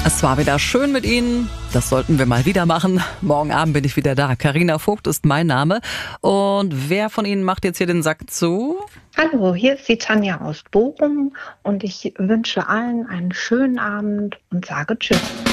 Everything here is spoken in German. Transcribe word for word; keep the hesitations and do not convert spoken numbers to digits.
Es war wieder schön mit Ihnen. Das sollten wir mal wieder machen. Morgen Abend bin ich wieder da. Carina Vogt ist mein Name. Und wer von Ihnen macht jetzt hier den Sack zu? Hallo, hier ist die Tanja aus Bochum und ich wünsche allen einen schönen Abend und sage Tschüss.